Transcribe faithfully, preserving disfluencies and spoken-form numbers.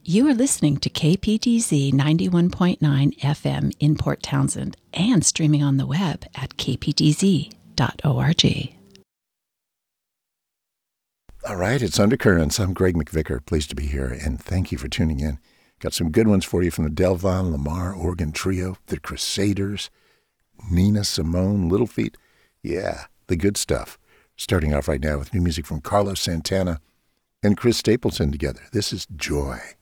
You are listening to K P D Z ninety-one point nine F M in Port Townsend and streaming on the web at k p d z dot org. All right, it's Undercurrents. I'm Greg McVicker. Pleased to be here, and thank you for tuning in. Got some good ones for you from the Delvon Lamar Organ Trio, the Crusaders, Nina Simone, Little Feat. Yeah, the good stuff. Starting off right now with new music from Carlos Santana and Chris Stapleton together. This is Joy.